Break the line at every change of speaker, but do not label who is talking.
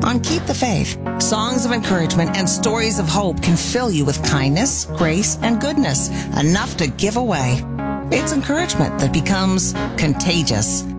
On Keep the Faith, songs of encouragement and stories of hope can fill you with kindness, grace, and goodness, enough to give away. It's encouragement that becomes contagious.